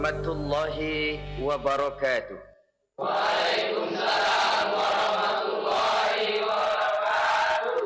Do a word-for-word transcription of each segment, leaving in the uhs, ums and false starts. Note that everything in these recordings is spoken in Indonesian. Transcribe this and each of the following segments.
Warahmatullahi wabarakatuh. Waalaikumsalam warahmatullahi wabarakatuh.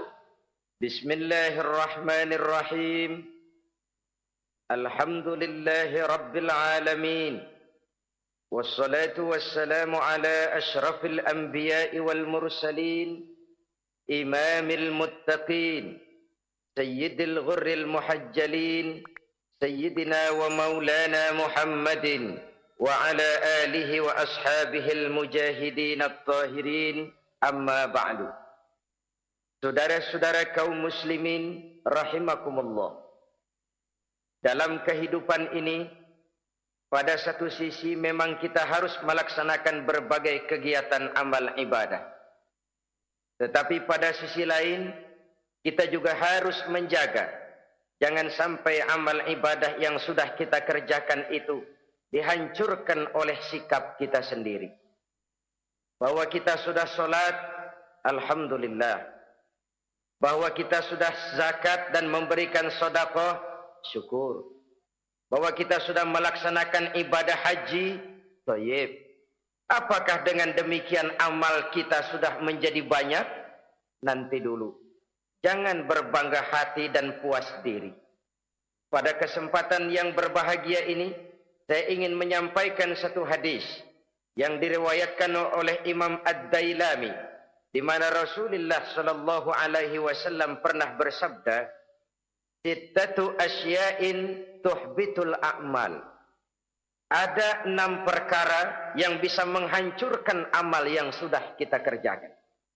Bismillahirrahmanirrahim. Alhamdulillahi rabbil alamin. Wassalatu wassalamu ala ashrafil anbiya'i wal mursalin, imamil muttaqin, sayyidil ghurril muhajjalin, Sayyidina wa maulana Muhammadin wa ala alihi wa ashabihil mujahidin at-tahirin, amma ba'du. Saudara-saudara kaum muslimin rahimakumullah. Dalam kehidupan ini, pada satu sisi memang kita harus melaksanakan berbagai kegiatan amal ibadah. Tetapi pada sisi lain, kita juga harus menjaga jangan sampai amal ibadah yang sudah kita kerjakan itu dihancurkan oleh sikap kita sendiri. Bahwa kita sudah sholat, alhamdulillah. Bahwa kita sudah zakat dan memberikan sedekah, syukur. Bahwa kita sudah melaksanakan ibadah haji, thayyib. Apakah dengan demikian amal kita sudah menjadi banyak? Nanti dulu. Jangan berbangga hati dan puas diri. Pada kesempatan yang berbahagia ini, saya ingin menyampaikan satu hadis yang diriwayatkan oleh Imam Ad-Dailami, di mana Rasulullah sallallahu alaihi wasallam pernah bersabda, "Sittatu asya'in tuhbitul a'mal." Ada enam perkara yang bisa menghancurkan amal yang sudah kita kerjakan.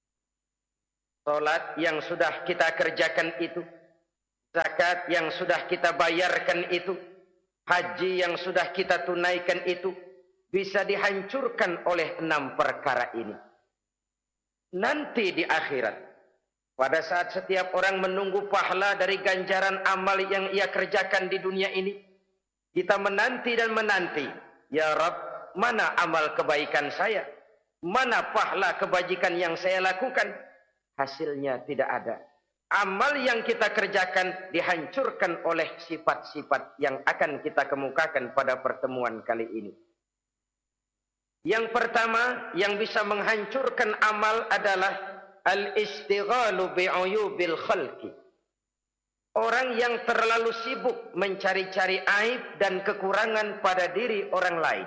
Salat yang sudah kita kerjakan itu, zakat yang sudah kita bayarkan itu, haji yang sudah kita tunaikan itu, bisa dihancurkan oleh enam perkara ini. Nanti di akhirat, pada saat setiap orang menunggu pahala dari ganjaran amal yang ia kerjakan di dunia ini, kita menanti dan menanti, ya Rabb, mana amal kebaikan saya? Mana pahala kebajikan yang saya lakukan? Hasilnya tidak ada. Amal yang kita kerjakan dihancurkan oleh sifat-sifat yang akan kita kemukakan pada pertemuan kali ini. Yang pertama yang bisa menghancurkan amal adalah al-istighalu bi'uyubil khalqi. Orang yang terlalu sibuk mencari-cari aib dan kekurangan pada diri orang lain.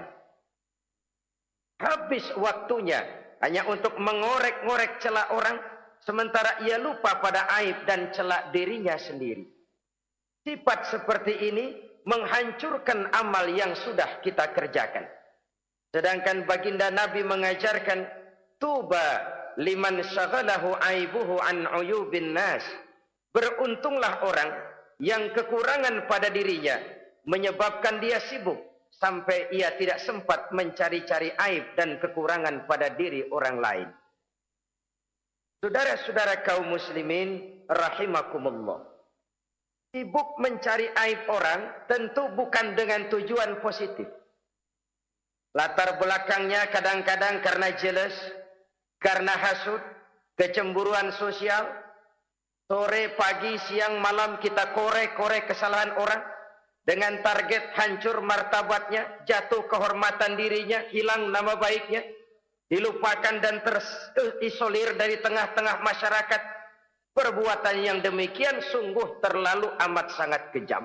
Habis waktunya hanya untuk mengorek-ngorek celah orang, sementara ia lupa pada aib dan celak dirinya sendiri. Sifat seperti ini menghancurkan amal yang sudah kita kerjakan. Sedangkan baginda Nabi mengajarkan, tuba liman syaghalahu aibuhu an uyubin nas. Beruntunglah orang yang kekurangan pada dirinya menyebabkan dia sibuk sampai ia tidak sempat mencari-cari aib dan kekurangan pada diri orang lain. Saudara-saudara kaum muslimin rahimakumullah. Sibuk mencari aib orang tentu bukan dengan tujuan positif. Latar belakangnya kadang-kadang karena jealous, karena hasud, kecemburuan sosial. Sore, pagi, siang, malam kita korek-korek kesalahan orang dengan target hancur martabatnya, jatuh kehormatan dirinya, hilang nama baiknya, dilupakan dan terisolir dari tengah-tengah masyarakat. Perbuatan yang demikian sungguh terlalu amat sangat kejam.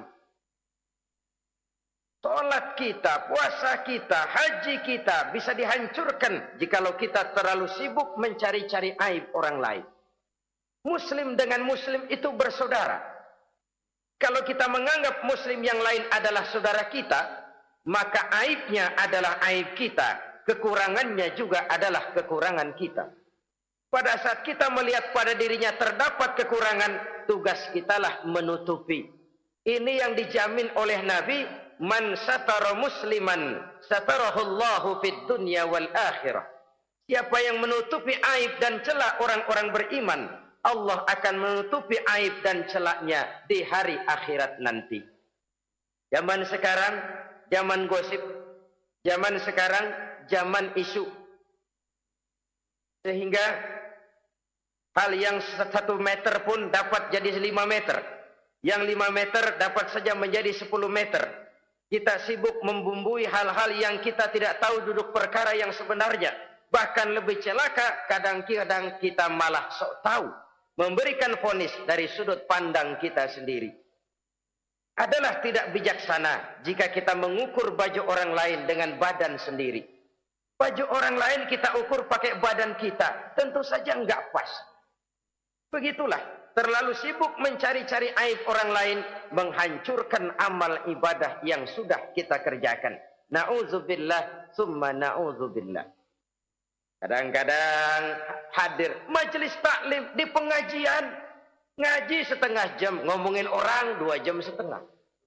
Salat kita, puasa kita, haji kita bisa dihancurkan jikalau kita terlalu sibuk mencari-cari aib orang lain. Muslim dengan muslim itu bersaudara. Kalau kita menganggap muslim yang lain adalah saudara kita, maka aibnya adalah aib kita, kekurangannya juga adalah kekurangan kita. Pada saat kita melihat pada dirinya terdapat kekurangan, tugas kitalah menutupi. Ini yang dijamin oleh Nabi, man satara musliman satarahullahu fid dunya wal akhirah. Siapa yang menutupi aib dan celah orang-orang beriman, Allah akan menutupi aib dan celaknya di hari akhirat nanti. Zaman sekarang, zaman gosip. Zaman sekarang, zaman isu. Sehingga hal yang satu meter pun dapat jadi lima meter. Yang lima meter dapat saja menjadi sepuluh meter. Kita sibuk membumbui hal-hal yang kita tidak tahu duduk perkara yang sebenarnya. Bahkan lebih celaka, kadang-kadang kita malah sok tahu. Memberikan vonis dari sudut pandang kita sendiri. Adalah tidak bijaksana jika kita mengukur baju orang lain dengan badan sendiri. Baju orang lain kita ukur pakai badan kita. Tentu saja enggak pas. Begitulah. Terlalu sibuk mencari-cari aib orang lain, menghancurkan amal ibadah yang sudah kita kerjakan. Na'udzubillah, summa na'udzubillah. Kadang-kadang hadir majelis taklim di pengajian, ngaji setengah jam, ngomongin orang dua jam setengah.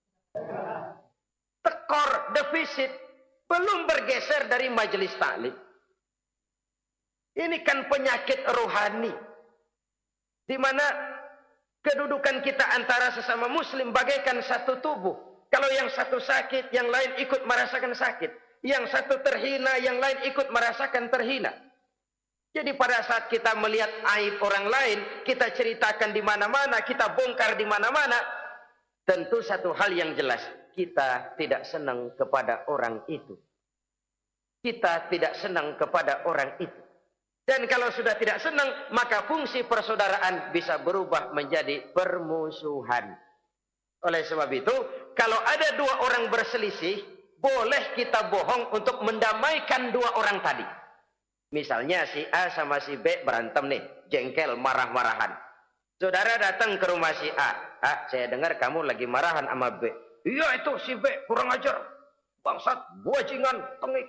Tekor, defisit, belum bergeser dari majelis taklim. Ini kan penyakit rohani, di mana kedudukan kita antara sesama muslim bagaikan satu tubuh. Kalau yang satu sakit, yang lain ikut merasakan sakit. Yang satu terhina, yang lain ikut merasakan terhina. Jadi pada saat kita melihat aib orang lain, kita ceritakan di mana-mana, kita bongkar di mana-mana, tentu satu hal yang jelas, kita tidak senang kepada orang itu. Kita tidak senang kepada orang itu. Dan kalau sudah tidak senang, maka fungsi persaudaraan bisa berubah menjadi permusuhan. Oleh sebab itu, kalau ada dua orang berselisih, boleh kita bohong untuk mendamaikan dua orang tadi. Misalnya si A sama si B berantem nih, jengkel, marah-marahan. Saudara datang ke rumah si A. Ah, saya dengar kamu lagi marahan sama B. Iya itu si B, kurang ajar. Bangsat, bajingan, tengik.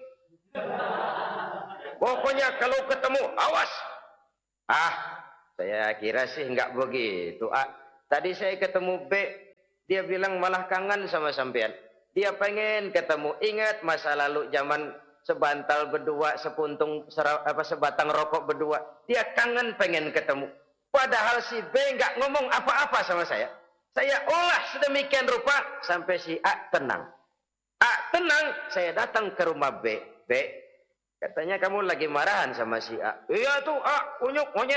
Pokoknya kalau ketemu, awas. Ah, saya kira sih enggak begitu. Ah, tadi saya ketemu B, dia bilang malah kangen sama sampean. Dia pengen ketemu. Ingat masa lalu zaman sebantal berdua, sepuntung sera, apa sebatang rokok berdua. Dia kangen pengen ketemu. Padahal si B enggak ngomong apa-apa sama saya. Saya olah sedemikian rupa sampai si A tenang. A tenang, saya datang ke rumah B. B, katanya kamu lagi marahan sama si A. Iya tuh A, unyuk monyet.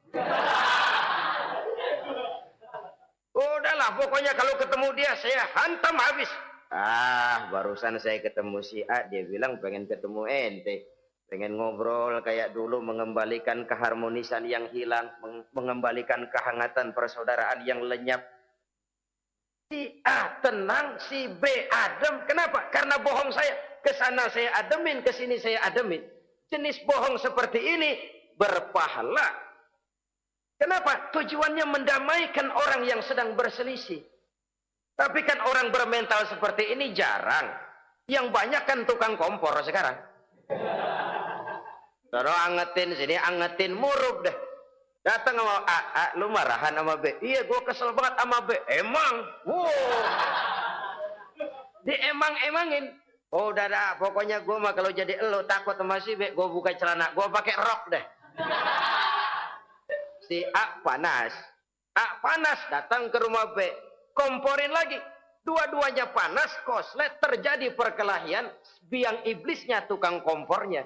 Udahlah, pokoknya kalau ketemu dia saya hantam habis. Ah, barusan saya ketemu si A, dia bilang pengen ketemu ente. Pengen ngobrol kayak dulu, mengembalikan keharmonisan yang hilang, mengembalikan kehangatan persaudaraan yang lenyap. Si A tenang, si B adem. Kenapa? Karena bohong saya. Kesana saya ademin, kesini saya ademin. Jenis bohong seperti ini berpahala. Kenapa? Tujuannya mendamaikan orang yang sedang berselisih. Tapi kan orang bermental seperti ini jarang. Yang banyak kan tukang kompor sekarang. Taruh angetin sini, angetin murub deh. Datang sama A, A, lu marahan sama B. Iya, gue kesel banget sama B. Emang? Wow. Diemang-emangin. Oh, udah dah, pokoknya gue mah kalau jadi elo takut sama si B, gue buka celana, gue pakai rok deh. Si A panas. A panas, datang ke rumah B. Komporin lagi. Dua-duanya panas, koslet, terjadi perkelahian. Biang iblisnya tukang kompornya.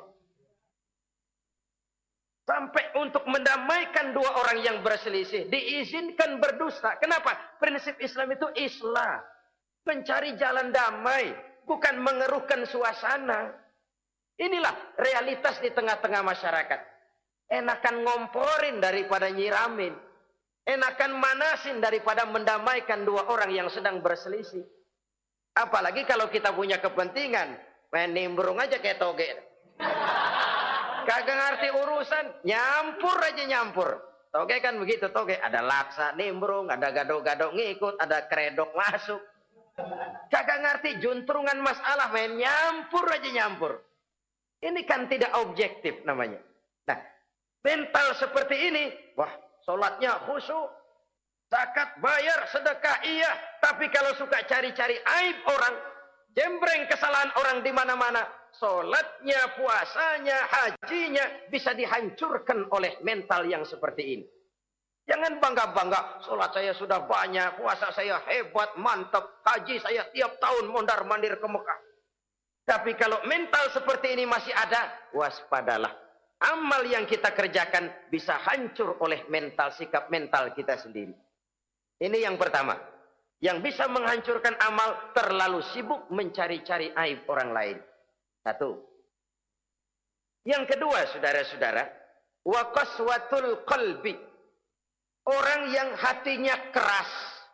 Sampai untuk mendamaikan dua orang yang berselisih, diizinkan berdusta. Kenapa? Prinsip Islam itu islah. Mencari jalan damai, bukan mengeruhkan suasana. Inilah realitas di tengah-tengah masyarakat. Enakan ngomporin daripada nyiramin. Enakan manasin daripada mendamaikan dua orang yang sedang berselisih. Apalagi kalau kita punya kepentingan, main nimbrung aja kayak toge. Kagak ngerti urusan, nyampur aja nyampur. Toge kan begitu, toge. Ada laksa nimbrung, ada gado-gado ngikut, ada kredok masuk. Kagak ngerti juntrungan masalah, main nyampur aja nyampur. Ini kan tidak objektif namanya. Nah, mental seperti ini, wah, sholatnya khusyuk, zakat bayar, sedekah iya. Tapi kalau suka cari-cari aib orang, jembreng kesalahan orang di mana-mana, sholatnya, puasanya, hajinya bisa dihancurkan oleh mental yang seperti ini. Jangan bangga-bangga, sholat saya sudah banyak, puasa saya hebat, mantap, haji saya tiap tahun mondar-mandir ke Mekah. Tapi kalau mental seperti ini masih ada, waspadalah. Amal yang kita kerjakan bisa hancur oleh mental, sikap mental kita sendiri. Ini yang pertama. yang bisa menghancurkan amal terlalu sibuk mencari-cari aib orang lain. Satu. Yang kedua, saudara-saudara, wa qaswatul qalbi. Orang yang hatinya keras,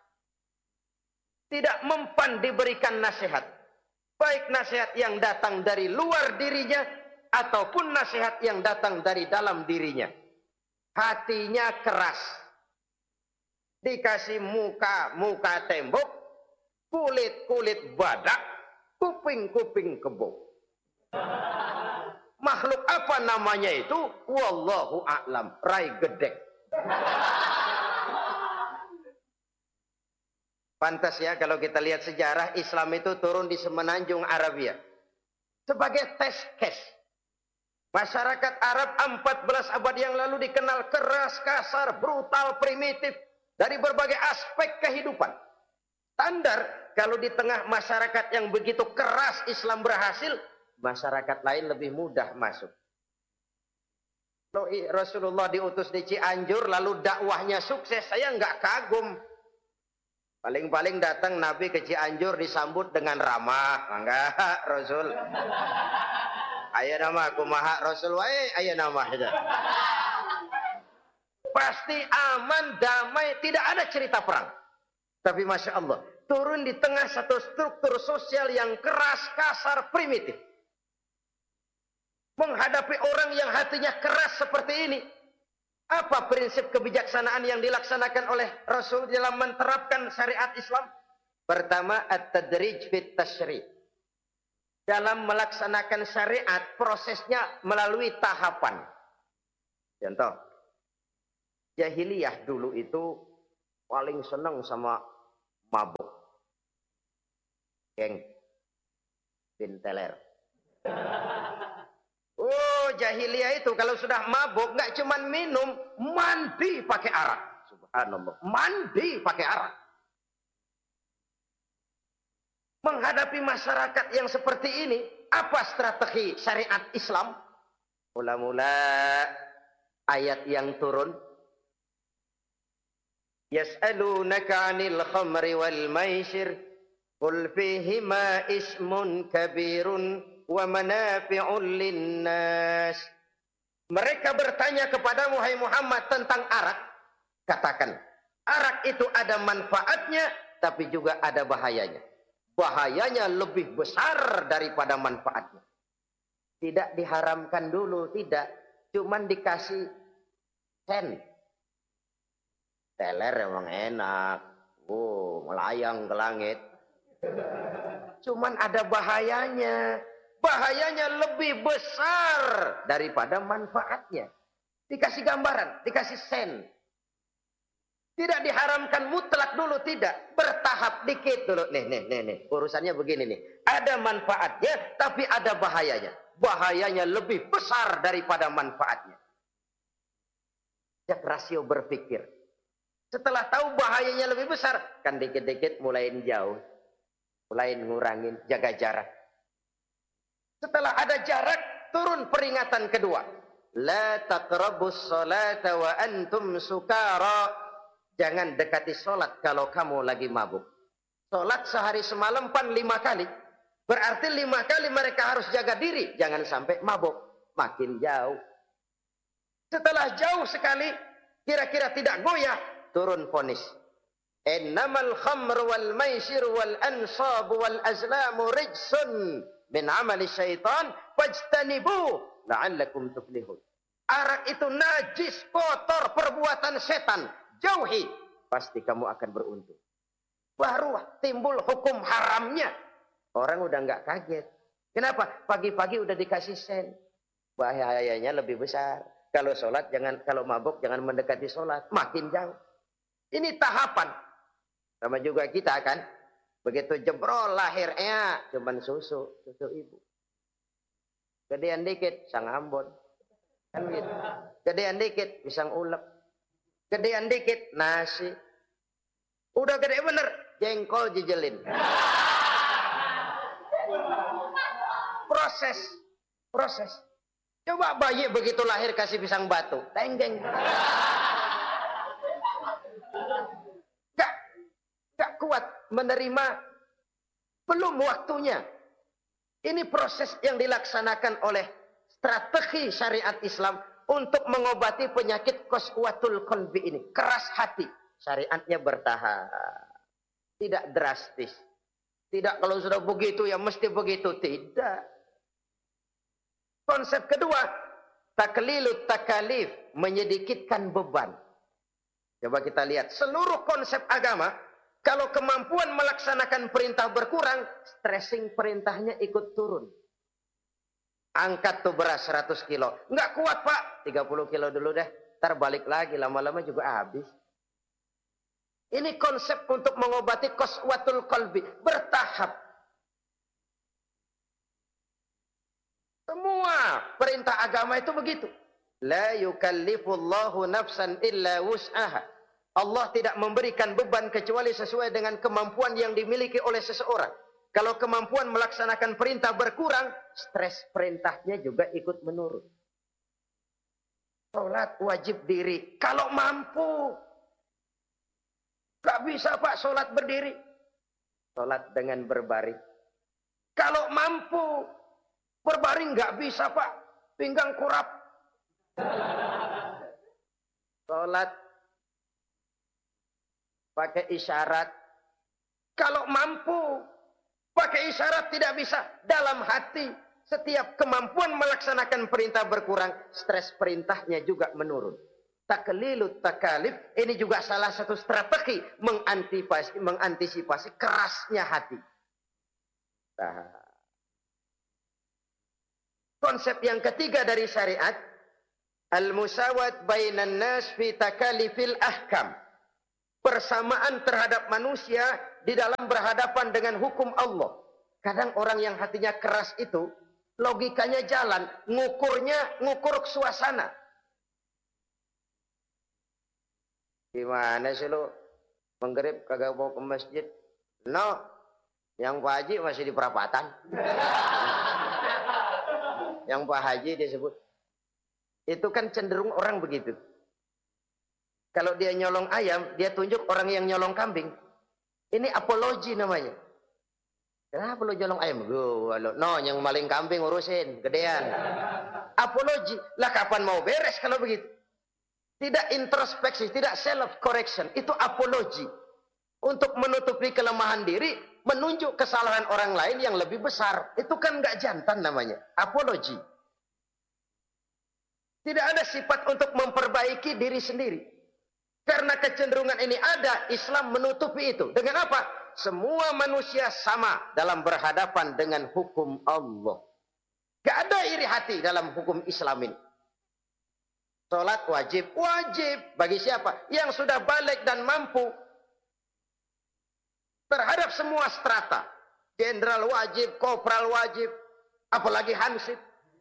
tidak mempan diberikan nasihat. Baik nasihat yang datang dari luar dirinya ataupun nasihat yang datang dari dalam dirinya. Hatinya keras. Dikasih muka, muka tembok, kulit, kulit badak, kuping, kuping kebo. Makhluk apa namanya itu? Wallahu a'lam. Rai gedek. Pantas ya kalau kita lihat sejarah Islam itu turun di semenanjung Arabia. Sebagai tes case. Masyarakat Arab empat belas abad yang lalu dikenal keras, kasar, brutal, primitif. Dari berbagai aspek kehidupan. Standar kalau di tengah masyarakat yang begitu keras Islam berhasil, masyarakat lain lebih mudah masuk. Rasulullah diutus di Cianjur lalu dakwahnya sukses, saya nggak kagum. Paling-paling datang Nabi ke Cianjur disambut dengan ramah. Enggak, Rasul. Ayo nama kumaha Rasul wae, ayo nama saja. Pasti aman, damai, tidak ada cerita perang. Tapi Masya Allah, turun di tengah satu struktur sosial yang keras, kasar, primitif. Menghadapi orang yang hatinya keras seperti ini. Apa prinsip kebijaksanaan yang dilaksanakan oleh Rasul dalam menerapkan syariat Islam? Pertama, at-tadrij fit tasyri'. Dalam melaksanakan syariat, prosesnya melalui tahapan. Contoh, jahiliyah dulu itu paling senang sama mabuk. Geng. Bin teler. Oh, jahiliyah itu kalau sudah mabuk nggak cuman minum, mandi pakai arak. Subhanallah. Mandi pakai arak. Menghadapi masyarakat yang seperti ini, apa strategi syariat Islam? Mula-mula ayat yang turun. Yas'alunaka 'anil khamri wal maisir qul fihima ismun kabirun wa manafi'un linnas. Mereka bertanya kepadamu hai Muhammad tentang arak. Katakan, arak itu ada manfaatnya tapi juga ada bahayanya. Bahayanya lebih besar daripada manfaatnya. Tidak diharamkan dulu, tidak. Cuman dikasih sen. Teler emang enak. Oh, melayang ke langit. Cuman ada bahayanya. Bahayanya lebih besar daripada manfaatnya. Dikasih gambaran, dikasih sen. Tidak diharamkan mutlak dulu, tidak. Bertahap dikit dulu. Nih, nih, nih, nih. Urusannya begini nih. Ada manfaatnya, tapi ada bahayanya. Bahayanya lebih besar daripada manfaatnya. Jak rasio berpikir. Setelah tahu bahayanya lebih besar, kan dikit-dikit mulain jauh. Mulain ngurangin, jaga jarak. Setelah ada jarak, turun peringatan kedua. La taqrabus salata wa antum sukara. Jangan dekati sholat kalau kamu lagi mabuk. Sholat sehari semalam pan lima kali. Berarti lima kali mereka harus jaga diri. Jangan sampai mabuk. Makin jauh. Setelah jauh sekali, kira-kira tidak goyah, turun vonis. Innamal khamr wal maisir wal ansab wal azlamu rijsun min amali syaitan fajtanibu la'allakum tuflihun. Arak itu najis, kotor, perbuatan setan. Jauhi, pasti kamu akan beruntung. Baru timbul hukum haramnya. Orang udah nggak kaget. Kenapa? Pagi-pagi udah dikasih sen. Bahayanya lebih besar. Kalau sholat jangan, kalau mabuk jangan mendekati sholat. Makin jauh. Ini tahapan. Sama juga kita kan. Begitu jebrol lahirnya cuman susu, susu ibu. Gedean dikit, sang Ambon. Kan gitu. Gedean dikit, pisang ulek. Gedean dikit, nasi. Udah gede bener, jengkol jejelin. Proses. Proses. Coba bayi begitu lahir kasih pisang batu. Tenggeng. Gak, gak kuat. kuat menerima, belum waktunya. Ini proses yang dilaksanakan oleh strategi syariat Islam untuk mengobati penyakit qaswatul qalbi ini. Keras hati. Syariatnya bertahap. Tidak drastis. Tidak kalau sudah begitu ya mesti begitu. Tidak. Konsep kedua, taklilut takalif, menyedikitkan beban. Coba kita lihat, seluruh konsep agama, kalau kemampuan melaksanakan perintah berkurang, stressing perintahnya ikut turun. Angkat tuh beras seratus kilo. Enggak kuat pak, tiga puluh kilo dulu deh. Ntar balik lagi, lama-lama juga habis. Ini konsep untuk mengobati qaswatul qalbi. Bertahap. Semua perintah agama itu begitu. La yukallifullahu nafsan illa wus'aha. Allah tidak memberikan beban kecuali sesuai dengan kemampuan yang dimiliki oleh seseorang. Kalau kemampuan melaksanakan perintah berkurang, stres perintahnya juga ikut menurun. Sholat wajib diri. Kalau mampu. Gak bisa pak sholat berdiri. Sholat dengan berbaring. Kalau mampu. Berbaring gak bisa pak. Pinggang kurap. Sholat pakai isyarat. Kalau mampu pakai isyarat tidak bisa. Dalam hati setiap kemampuan melaksanakan perintah berkurang, stres perintahnya juga menurun. Taklilut takalif ini juga salah satu strategi mengantisipasi, mengantisipasi kerasnya hati. Nah, konsep yang ketiga dari syariat, al-musawat bainan nas fi takalifil ahkam. Persamaan terhadap manusia di dalam berhadapan dengan hukum Allah. Kadang orang yang hatinya keras itu, logikanya jalan, ngukurnya ngukur suasana. Gimana sih lu? Menggerib kagak mau ke masjid? No, yang Pak Haji masih di perapatan. Yang Pak Haji disebut. Itu kan cenderung orang begitu. Kalau dia nyolong ayam, dia tunjuk orang yang nyolong kambing. Ini apologi namanya. Kenapa lu nyolong ayam? No, yang maling kambing urusin, gedean. Apologi. Lah kapan mau beres kalau begitu? Tidak introspeksi, tidak self correction. Itu apologi. Untuk menutupi kelemahan diri, menunjuk kesalahan orang lain yang lebih besar. Itu kan nggak jantan namanya. Apologi. Tidak ada sifat untuk memperbaiki diri sendiri. Karena kecenderungan ini ada, Islam menutupi itu. Dengan apa? Semua manusia sama dalam berhadapan dengan hukum Allah. Gak ada iri hati dalam hukum Islam ini. Sholat wajib, wajib. Bagi siapa? Yang sudah balik dan mampu. Terhadap semua strata. Jenderal wajib, kopral wajib. Apalagi hansip.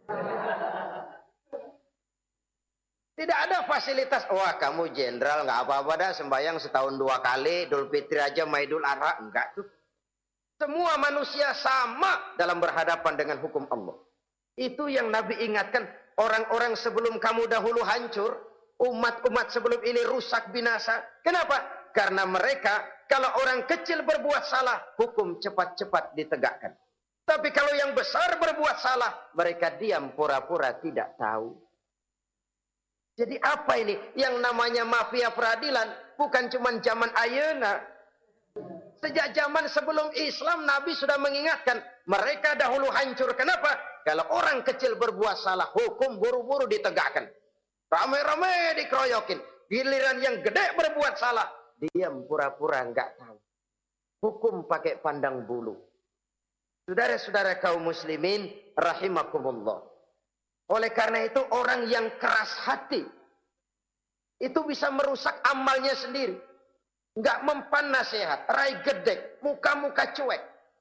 Tidak ada fasilitas. Wah kamu jenderal nggak apa-apa dah sembahyang setahun dua kali. Idul Fitri aja Maidul Adha. Enggak tuh. Semua manusia sama dalam berhadapan dengan hukum Allah. Itu yang Nabi ingatkan. Orang-orang sebelum kamu dahulu hancur. Umat-umat sebelum ini rusak binasa. Kenapa? Karena mereka kalau orang kecil berbuat salah. Hukum cepat-cepat ditegakkan. Tapi kalau yang besar berbuat salah. Mereka diam pura-pura tidak tahu. Jadi apa ini? Yang namanya mafia peradilan bukan cuma zaman ayeuna. Sejak zaman sebelum Islam Nabi sudah mengingatkan mereka dahulu hancur. Kenapa? Kalau orang kecil berbuat salah, hukum buru-buru ditegakkan. Rame-rame dikeroyokin. Giliran yang gede berbuat salah, diam pura-pura enggak tahu. Hukum pakai pandang bulu. Saudara-saudara kaum muslimin rahimakumullah. Oleh karena itu orang yang keras hati itu bisa merusak amalnya sendiri. Enggak mempan nasihat, rai gedek, muka-muka cuek.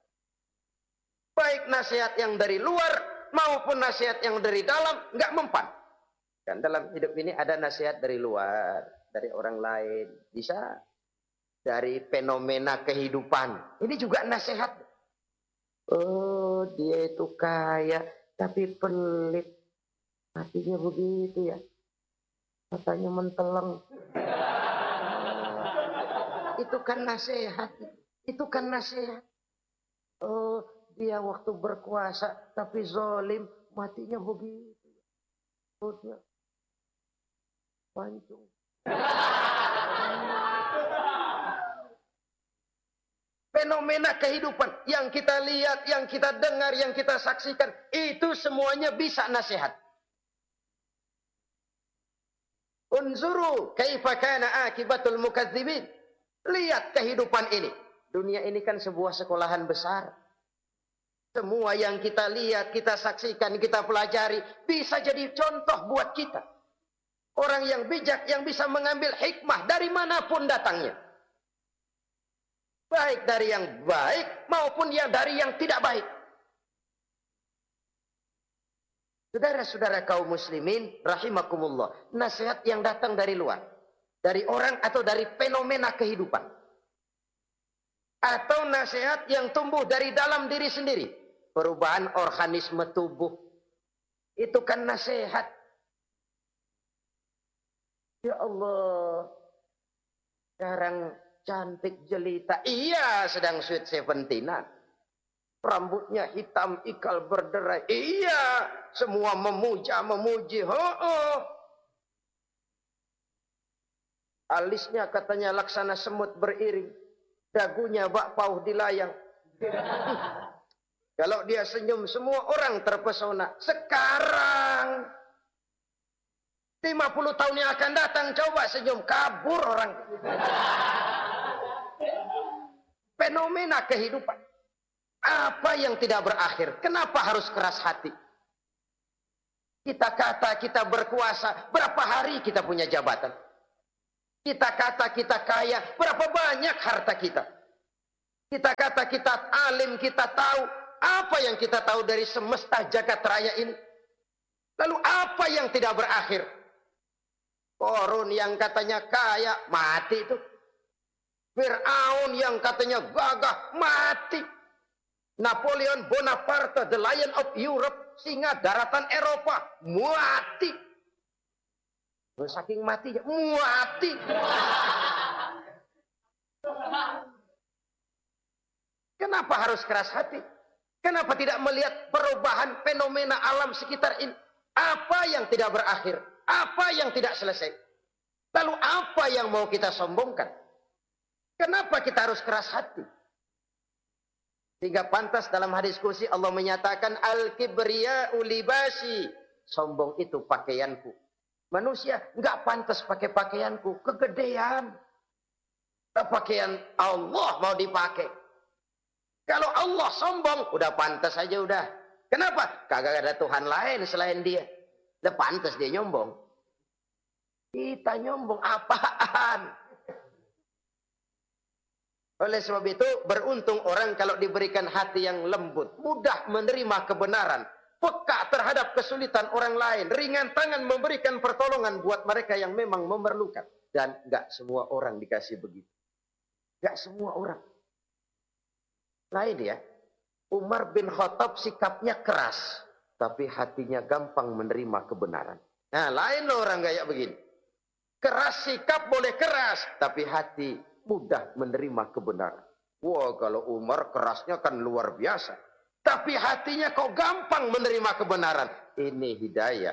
Baik nasihat yang dari luar maupun nasihat yang dari dalam enggak mempan. Kan dalam hidup ini ada nasihat dari luar, dari orang lain, bisa dari fenomena kehidupan. Ini juga nasihat. Oh, dia itu kaya tapi pelit. Hatinya begitu ya. Katanya menteleng. Itu kan nasihat. Itu kan nasihat. Oh, dia waktu berkuasa tapi zalim, matinya begitu. Perutnya pancung. Fenomena kehidupan yang kita lihat, yang kita dengar, yang kita saksikan, itu semuanya bisa nasihat. Unzuru kaifa kana akibatul mukadzibin. Lihat kehidupan ini. Dunia ini kan sebuah sekolahan besar. Semua yang kita lihat, kita saksikan, kita pelajari, bisa jadi contoh buat kita. Orang yang bijak, yang bisa mengambil hikmah dari manapun datangnya. Baik dari yang baik maupun yang dari yang tidak baik. Saudara-saudara kaum muslimin rahimakumullah, nasihat yang datang dari luar, dari orang atau dari fenomena kehidupan, atau nasihat yang tumbuh dari dalam diri sendiri, perubahan organisme tubuh, itu kan nasihat. Ya Allah, sekarang cantik jelita, iya sedang sweet seventeenan. Rambutnya hitam ikal berderai, iya semua memuja memuji. Oh, oh. Alisnya katanya laksana semut beriring, dagunya bak pauh dilayang. Kalau dia senyum semua orang terpesona. Sekarang lima puluh tahun yang akan datang coba senyum, kabur orang. Fenomena kehidupan. Apa yang tidak berakhir? Kenapa harus keras hati? Kita kata kita berkuasa, berapa hari kita punya jabatan? Kita kata kita kaya, berapa banyak harta kita? Kita kata kita alim, kita tahu. Apa yang kita tahu dari semesta jagat raya ini? Lalu apa yang tidak berakhir? Korun yang katanya kaya, mati itu. Fir'aun yang katanya gagah, mati. Napoleon Bonaparte, the Lion of Europe, singa daratan Eropa, mati. Saking matinya, mati. Kenapa harus keras hati? Kenapa tidak melihat perubahan fenomena alam sekitar ini? Apa yang tidak berakhir? Apa yang tidak selesai? Lalu apa yang mau kita sombongkan? Kenapa kita harus keras hati? Sehingga pantas dalam hadis kursi Allah menyatakan al-kibriya'u libasi. Sombong itu pakaianku. Manusia enggak pantas pakai pakaianku, kegedean. Pakaian Allah mau dipakai. Kalau Allah sombong, udah pantas aja udah. Kenapa? Kagak ada Tuhan lain selain dia. Udah pantas dia nyombong. Kita nyombong apaan? Oleh sebab itu, beruntung orang kalau diberikan hati yang lembut, mudah menerima kebenaran, peka terhadap kesulitan orang lain, ringan tangan memberikan pertolongan buat mereka yang memang memerlukan. Dan enggak semua orang dikasih begitu. Enggak semua orang. Lain ya, Umar bin Khattab sikapnya keras, tapi hatinya gampang menerima kebenaran. Nah, lain loh orang kayak begini. Keras sikap boleh keras, tapi hati mudah menerima kebenaran. Wah, kalau Umar kerasnya kan luar biasa. Tapi hatinya kok gampang menerima kebenaran. Ini hidayah.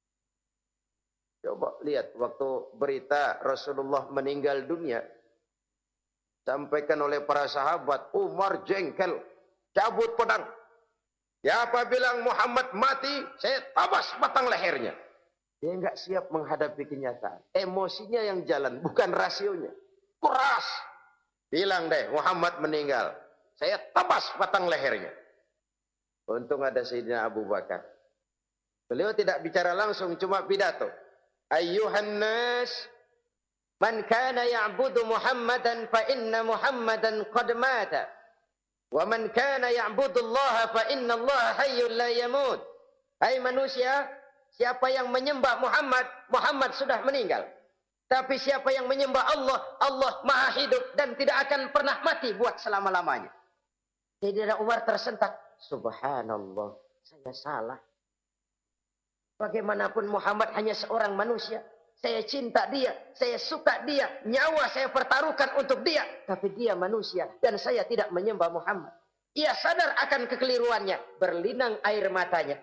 Coba lihat waktu berita Rasulullah meninggal dunia. Sampaikan oleh para sahabat, Umar jengkel, cabut pedang. Siapa bilang Muhammad mati, saya tabas batang lehernya. Dia enggak siap menghadapi kenyataan. Emosinya yang jalan, bukan rasionya. Keras. Bilang deh, Muhammad meninggal. Saya tabas batang lehernya. Untung ada Sayyidina Abu Bakar. Beliau tidak bicara langsung, cuma pidato. Ayyuhan nas, man kana ya'budu Muhammadan fa inna Muhammadan qad mata. Wa man kana ya'budu Allah fa inna Allah hayyun la yamut. Hai manusia, siapa yang menyembah Muhammad, Muhammad sudah meninggal. Tapi siapa yang menyembah Allah, Allah maha hidup dan tidak akan pernah mati buat selama-lamanya. Sayyidina Umar tersentak. Subhanallah, saya salah. Bagaimanapun Muhammad hanya seorang manusia. saya cinta dia, saya suka dia, nyawa saya pertaruhkan untuk dia. Tapi dia manusia dan saya tidak menyembah Muhammad. Ia sadar akan kekeliruannya, berlinang air matanya.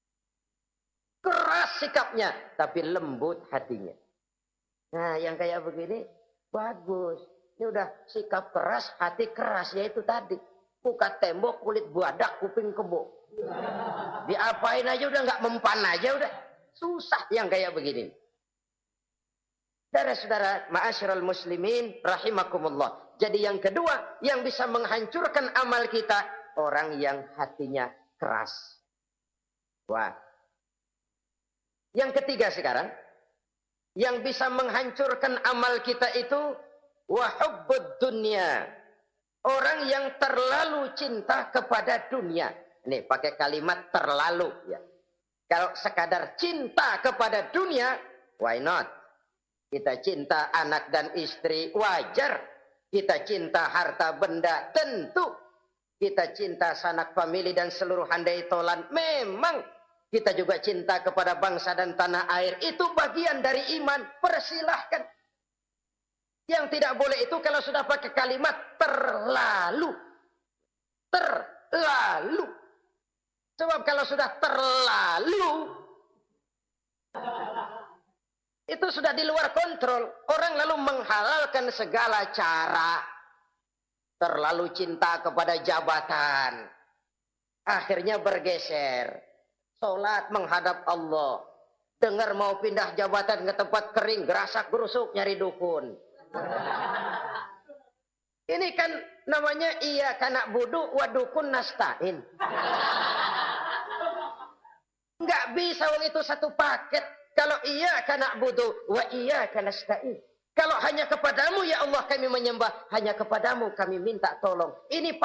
Keras sikapnya, tapi lembut hatinya. Nah, yang kayak begini, bagus. Ini udah sikap keras, hati keras, yaitu tadi. Muka tembok, kulit buadak, kuping kebo. Diapain aja udah nggak mempan aja udah. Susah yang kayak begini. Saudara-saudara, ma'asyiral muslimin, rahimakumullah. Jadi yang kedua, yang bisa menghancurkan amal kita, orang yang hatinya keras. Wah. Yang ketiga sekarang, yang bisa menghancurkan amal kita itu, wa hubbud dunya. Orang yang terlalu cinta kepada dunia. Ini pakai kalimat terlalu ya. Kalau sekadar cinta kepada dunia, why not? Kita cinta anak dan istri, wajar. Kita cinta harta benda, tentu. Kita cinta sanak famili dan seluruh handai tolan, memang. Kita juga cinta kepada bangsa dan tanah air. Itu bagian dari iman, persilahkan. Yang tidak boleh itu kalau sudah pakai kalimat terlalu. Terlalu. Sebab kalau sudah terlalu, itu sudah di luar kontrol. Orang lalu menghalalkan segala cara. Terlalu cinta kepada jabatan. Akhirnya bergeser. Sholat menghadap Allah. Dengar mau pindah jabatan ke tempat kering, gerasak gerusuk nyari dukun. Ini kan namanya iya kana budu wa dukun nastain. Enggak bisa wong itu satu paket. Kalau iya kana budu wa iya kana nastain. Kalau hanya kepadamu ya Allah kami menyembah, hanya kepadamu kami minta tolong. Ini